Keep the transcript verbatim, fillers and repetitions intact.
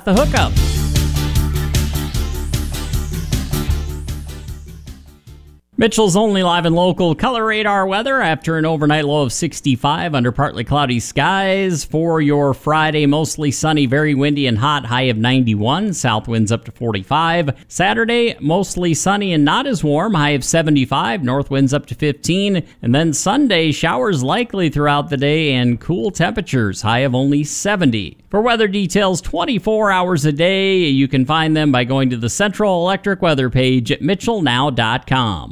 the hookup. Mitchell's Only Live and Local Color Radar weather after an overnight low of sixty-five under partly cloudy skies. For your Friday, mostly sunny, very windy and hot, high of ninety-one. South winds up to forty-five. Saturday, mostly sunny and not as warm, high of seventy-five. North winds up to fifteen. And then Sunday, showers likely throughout the day and cool temperatures, high of only seventy. For weather details twenty-four hours a day, you can find them by going to the Central Electric weather page at mitchell now dot com.